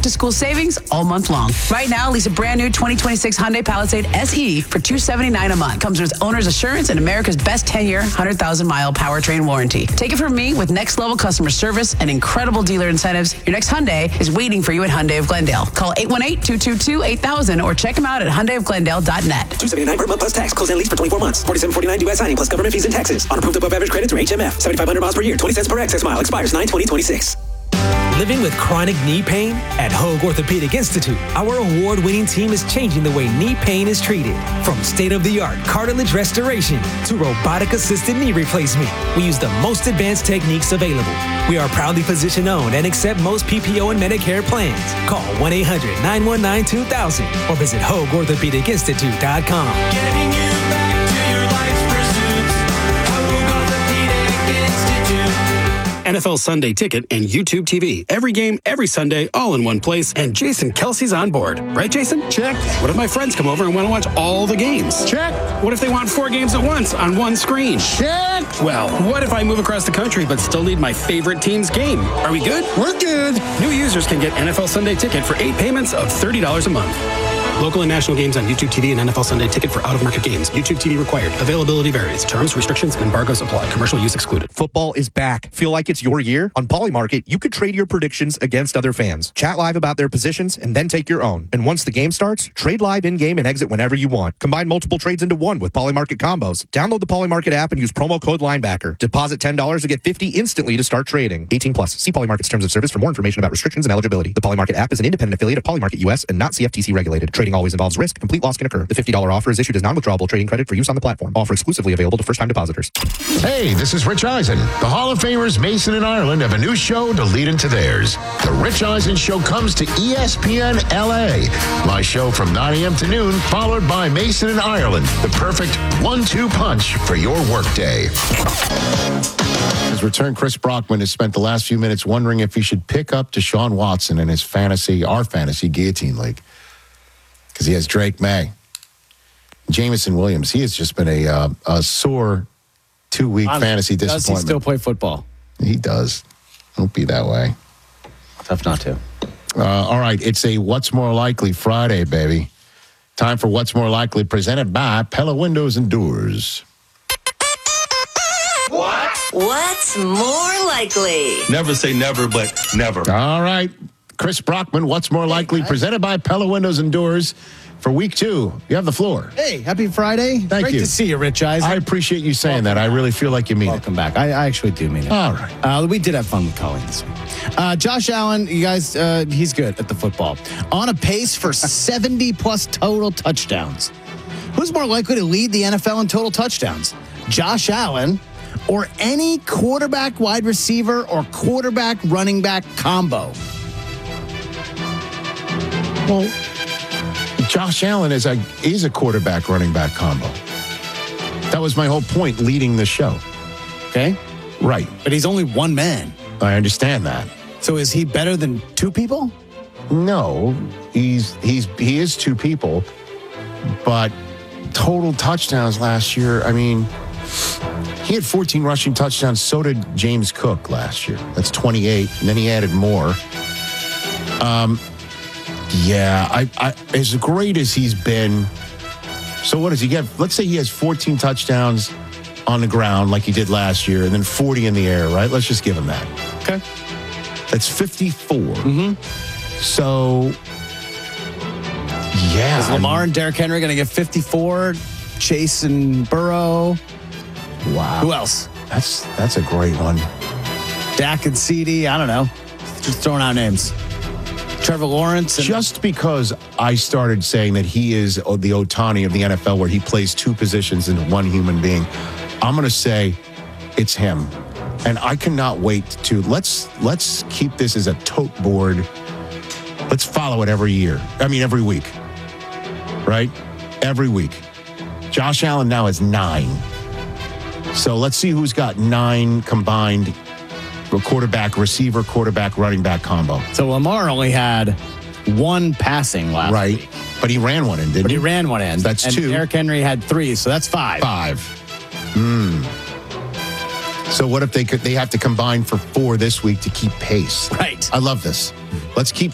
back-to-school savings all month long. Right now, lease a brand new 2026 Hyundai Palisade SE for $279 a month. Comes with owner's assurance and America's best 10-year, 100,000-mile powertrain warranty. Take it from me, with next-level customer service and incredible dealer incentives, your next Hyundai is waiting for you at Hyundai of Glendale. Call 818-222-8000 or check them out at HyundaiofGlendale.net. $279 per month plus tax. Close and lease for 24 months. $47.49 due at signing plus government fees and taxes. On approved above average credit through HMF. 7,500 miles per year. 20 cents per excess mile. Expires 9/20/26. Living with chronic knee pain? At Hoag Orthopedic Institute, our award-winning team is changing the way knee pain is treated. From state-of-the-art cartilage restoration to robotic-assisted knee replacement, we use the most advanced techniques available. We are proudly physician-owned and accept most PPO and Medicare plans. Call 1-800-919-2000 or visit HoagOrthopedicInstitute.com. Getting you back to your life's pursuits. Hoag Orthopedic Institute. NFL Sunday Ticket and YouTube TV. Every game, every Sunday, all in one place. And Jason Kelsey's on board. Right, Jason? Check. What if my friends come over and want to watch all the games? Check. What if they want 4 games at once on one screen? Check. Well, what if I move across the country but still need my favorite team's game? Are we good? We're good. New users can get NFL Sunday Ticket for 8 payments of $30 a month. Local and national games on YouTube TV and NFL Sunday Ticket for out-of-market games. YouTube TV required. Availability varies. Terms, restrictions, and embargoes apply. Commercial use excluded. Football is back. Feel like it's your year? On Polymarket, you could trade your predictions against other fans. Chat live about their positions and then take your own. And once the game starts, trade live in-game and exit whenever you want. Combine multiple trades into one with Polymarket combos. Download the Polymarket app and use promo code linebacker. Deposit $10 to get $50 instantly to start trading. 18 plus. See Polymarket's terms of service for more information about restrictions and eligibility. The Polymarket app is an independent affiliate of Polymarket US and not CFTC regulated. Trading always involves risk. Complete loss can occur. The $50 offer is issued as non-withdrawable trading credit for use on the platform. Offer exclusively available to first-time depositors. Hey, this is Rich Eisen. The Hall of Famers Mason and Ireland have a new show to lead into theirs. The Rich Eisen Show comes to ESPN LA. My show from 9 a.m. to noon, followed by Mason and Ireland, the perfect 1-2 punch for your workday. His return, Chris Brockman has spent the last few minutes wondering if he should pick up Deshaun Watson in his our fantasy guillotine league. Because he has Drake May, Jameson Williams. He has just been a sore 2-week fantasy disappointment. Does he still play football? He does. Don't be that way. Tough not to. All right, it's a What's More Likely Friday, baby. Time for What's More Likely, presented by Pella Windows and Doors. What's more likely? Never say never, but never. All right. Chris Brockman, What's More Likely, presented by Pella Windows and Doors for week 2. You have the floor. Hey, happy Friday. Thank Great you. to see you, Rich Eisen. I appreciate you saying that. I really feel like you mean Welcome back. I actually do mean it. All right. We did have fun with Colleen this week. Josh Allen, you guys, he's good at the football. On a pace for 70-plus total touchdowns. Who's more likely to lead the NFL in total touchdowns? Josh Allen or any quarterback, wide receiver, or quarterback, running back combo? Well, Josh Allen is a quarterback running back combo. That was my whole point leading the show. Okay. Right. But he's only one man. I understand that. So is he better than 2 people? No, he is 2 people, but total touchdowns last year, I mean, he had 14 rushing touchdowns. So did James Cook last year. That's 28. And then he added more. Yeah, I as great as he's been. So what does he get? Let's say he has 14 touchdowns on the ground like he did last year, and then 40 in the air, right? Let's just give him that. Okay. That's 54. Mm-hmm. So, yeah. Is Lamar and Derrick Henry going to get 54? Chase and Burrow? Wow. Who else? That's a great one. Dak and CD? I don't know. Just throwing out names. Trevor Lawrence. Just because I started saying that he is the Ohtani of the NFL, where he plays 2 positions in one human being, I'm going to say it's him. And I cannot wait to let's keep this as a tote board. Let's follow it every week. Right? Every week. Josh Allen now has 9. So let's see who's got 9 combined quarterback, receiver, quarterback, running back combo. So Lamar only had 1 passing last week. But he ran one in, didn't he? He ran one in. That's 2. Derrick Henry had 3, so that's 5. 5. So what if they have to combine for 4 this week to keep pace? Right. I love this. Let's keep